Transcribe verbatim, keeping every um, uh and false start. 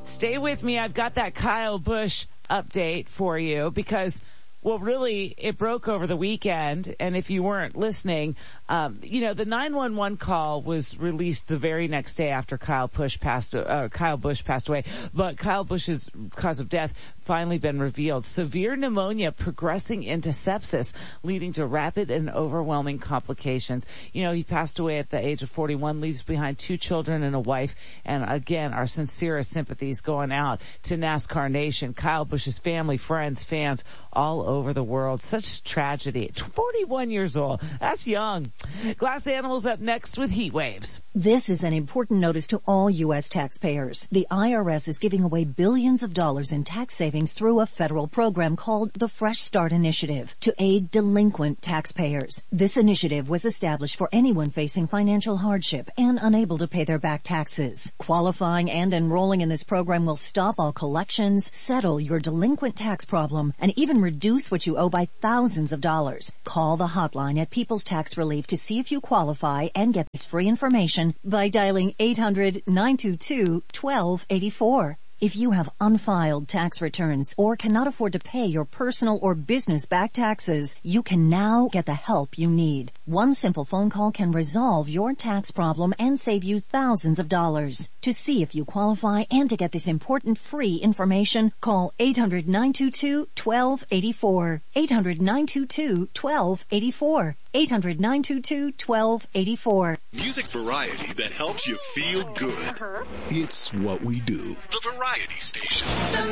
Stay with me. I've got that Kyle Busch update for you because, well, really, it broke over the weekend. And if you weren't listening, um, you know, the nine one one call was released the very next day after Kyle Busch passed, uh, Kyle Busch passed away. But Kyle Busch's cause of death finally been revealed. Severe pneumonia progressing into sepsis, leading to rapid and overwhelming complications. You know, he passed away at the age of forty-one, leaves behind two children and a wife. And again, our sincerest sympathies going out to NASCAR Nation, Kyle Busch's family, friends, fans all over the world. Such tragedy. forty-one years old. That's young. Glass Animals up next with heat waves. This is an important notice to all U S taxpayers. The I R S is giving away billions of dollars in tax savings through a federal program called the Fresh Start Initiative to aid delinquent taxpayers. This initiative was established for anyone facing financial hardship and unable to pay their back taxes. Qualifying and enrolling in this program will stop all collections, settle your delinquent tax problem, and even reduce what you owe by thousands of dollars. Call the hotline at People's Tax Relief to see if you qualify and get this free information by dialing eight hundred, nine two two, one two eight four. If you have unfiled tax returns or cannot afford to pay your personal or business back taxes, you can now get the help you need. One simple phone call can resolve your tax problem and save you thousands of dollars. To see if you qualify and to get this important free information, call eight hundred, nine two two, one two eight four. eight hundred, nine two two, one two eight four. eight hundred, nine two two, one two eight four. Music variety that helps you feel good. It's what we do. The Variety Station.